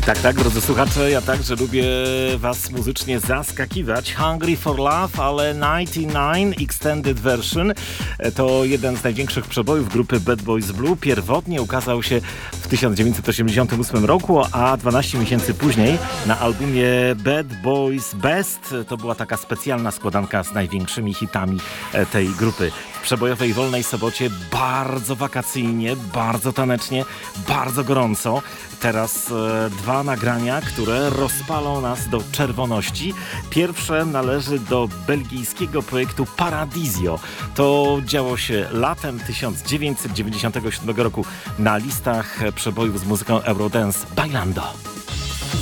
Tak, drodzy słuchacze, ja także lubię was muzycznie zaskakiwać. Hungry for Love, ale 99 Extended Version to jeden z największych przebojów grupy Bad Boys Blue. Pierwotnie ukazał się w 1988 roku, a 12 miesięcy później na albumie Bad Boys Best to była taka specjalna składanka z największymi hitami tej grupy. W przebojowej Wolnej Sobocie bardzo wakacyjnie, bardzo tanecznie, bardzo gorąco. Teraz dwa nagrania, które rozpalą nas do czerwoności. Pierwsze należy do belgijskiego projektu Paradisio. To działo się latem 1997 roku na listach przebojów z muzyką Eurodance Bailando.